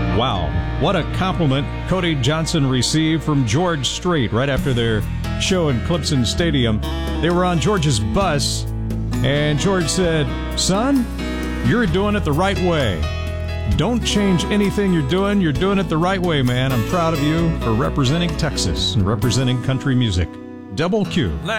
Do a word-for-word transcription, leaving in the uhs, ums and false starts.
Wow, what a compliment Cody Johnson received from George Strait right after their show in Clemson Stadium. They were on George's bus, and George said, "Son, you're doing it the right way. Don't change anything you're doing. You're doing it the right way, man. I'm proud of you for representing Texas and representing country music." Double Q.